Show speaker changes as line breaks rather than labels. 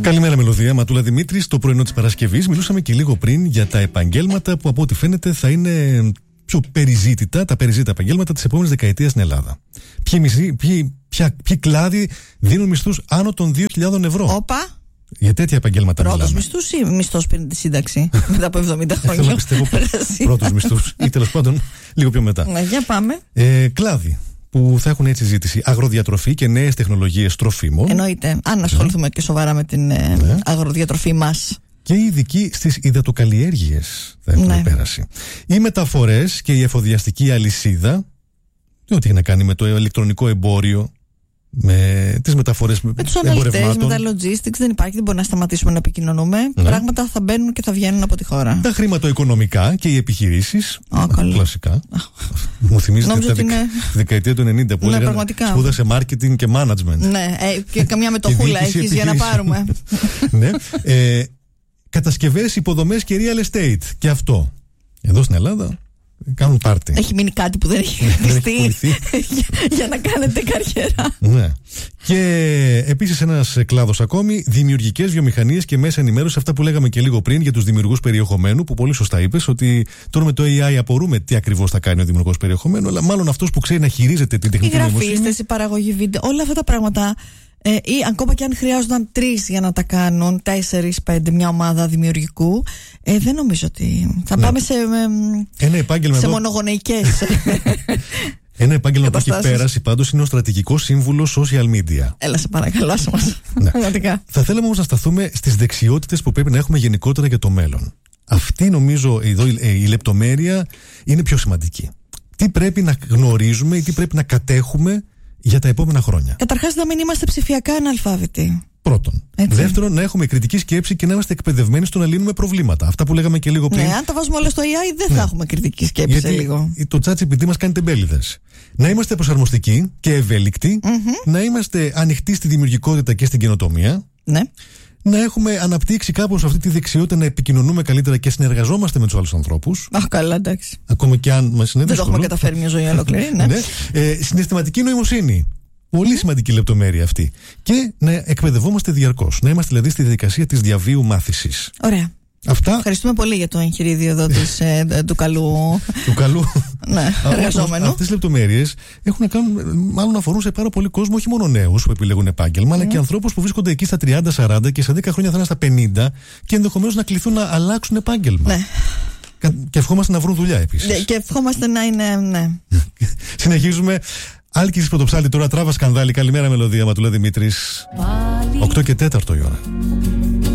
Καλημέρα, Μελωδία. Ματούλα Δημήτρη. Το πρωινό της Παρασκευής μιλούσαμε και λίγο πριν για τα επαγγέλματα που από ό,τι φαίνεται θα είναι πιο περιζήτητα, τα περιζήτητα επαγγέλματα της επόμενης δεκαετίας στην Ελλάδα. Ποιοι κλάδοι δίνουν μισθούς άνω των 2.000 ευρώ.
Όπα.
Για τέτοια επαγγέλματα
πρώτος μισθούς ή μισθός πριν τη σύνταξη μετά από 70 χρόνια.
Θέλω να πιστεύω πρώτος μισθούς ή τέλος πάντων λίγο πιο μετά.
Ναι, για πάμε.
Κλάδοι που θα έχουν έτσι ζήτηση. Αγροδιατροφή και νέες τεχνολογίες τροφίμων.
Εννοείται. Αν ασχοληθούμε και σοβαρά με την αγροδιατροφή μας.
Και οι ειδικοί στις υδατοκαλλιέργειες θα έχουν πέρασει. Οι μεταφορές και η εφοδιαστική αλυσίδα. Ό,τι έχει να κάνει με το ηλεκτρονικό εμπόριο, με τις μεταφορές
με τους αναλυτές, με τα logistics, δεν υπάρχει, δεν μπορεί να σταματήσουμε να επικοινωνούμε. Πράγματα θα μπαίνουν και θα βγαίνουν από τη χώρα.
Τα χρηματοοικονομικά και οι επιχειρήσεις. Κλασικά. Μου θυμίζει τη δεκαετία του 90 που έλεγαν σπούδασε marketing και management.
Ναι, και καμιά μετοχούλα έχεις για να πάρουμε.
Ναι. Κατασκευές, υποδομές και real estate. Και αυτό. Εδώ στην Ελλάδα κάνουν πάρτι.
Έχει μείνει κάτι που δεν έχει χτιστεί για να κάνετε καριέρα.
Ναι. Και επίσης ένας κλάδος ακόμη, δημιουργικές βιομηχανίες και μέσα ενημέρωση. Αυτά που λέγαμε και λίγο πριν για τους δημιουργούς περιεχομένου, που πολύ σωστά είπες ότι τώρα με το AI απορούμε τι ακριβώς θα κάνει ο δημιουργός περιεχομένου, αλλά μάλλον αυτός που ξέρει να χειρίζεται την τεχνική νοημοσύνη. Οι
γραφίστες, η παραγωγή βίντεο, όλα αυτά τα πράγματα. Ή ακόμα και αν χρειάζονταν 3 για να τα κάνουν, 4-5, μια ομάδα δημιουργικού, δεν νομίζω ότι θα πάμε σε μονογονεϊκές.
Ένα επάγγελμα που έχει πέρασει πάντως είναι ο στρατηγικός σύμβουλος social media.
Έλα, σε παρακαλώ, άσε μας.
Θα θέλαμε όμως να σταθούμε στις δεξιότητες που πρέπει να έχουμε γενικότερα για το μέλλον. Αυτή νομίζω εδώ η λεπτομέρεια είναι πιο σημαντική. Τι πρέπει να γνωρίζουμε ή τι πρέπει να κατέχουμε για τα επόμενα χρόνια.
Καταρχάς, να μην είμαστε ψηφιακά αναλφάβητοι.
Πρώτον. Έτσι. Δεύτερον, να έχουμε κριτική σκέψη και να είμαστε εκπαιδευμένοι στο να λύνουμε προβλήματα. Αυτά που λέγαμε και λίγο πριν.
Ναι, αν τα βάζουμε όλα στο AI, δεν θα έχουμε κριτική σκέψη.
Γιατί
λίγο.
Το ChatGPT μας κάνει τεμπέληδες. Να είμαστε προσαρμοστικοί και ευέλικτοι. Να είμαστε ανοιχτοί στη δημιουργικότητα και στην καινοτομία.
Ναι.
Να έχουμε αναπτύξει κάπως αυτή τη δεξιότητα να επικοινωνούμε καλύτερα και συνεργαζόμαστε με τους άλλους ανθρώπους.
Αχ, καλά, εντάξει.
Ακόμα και αν μας είναι δύσκολο.
Δεν το έχουμε καταφέρει μια ζωή ολόκληρη. Ναι.
Συναισθηματική νοημοσύνη. Πολύ σημαντική λεπτομέρεια αυτή. Και να εκπαιδευόμαστε διαρκώς. Να είμαστε δηλαδή στη διαδικασία της διαβίου μάθησης.
Ωραία.
Αυτά.
Ευχαριστούμε πολύ για το εγχειρίδιο εδώ του καλού.
Του καλού.
Ναι, εργαζόμενου.
Αυτές τις λεπτομέρειες έχουν να κάνουν, μάλλον αφορούν σε πάρα πολύ κόσμο, όχι μόνο νέους που επιλέγουν επάγγελμα, αλλά και ανθρώπους που βρίσκονται εκεί στα 30-40 και σε 10 χρόνια θα είναι στα 50 και ενδεχομένως να κληθούν να αλλάξουν επάγγελμα. Ναι. Και ευχόμαστε να βρουν δουλειά επίσης.
Ναι, και ευχόμαστε να είναι. Ναι.
Συνεχίζουμε. Άλκης Πρωτοψάλτη τώρα, Τράβα Σκανδάλη. Καλημέρα, Μελωδία, Ματούλα Δημήτρης. 8 και 4 η ώρα.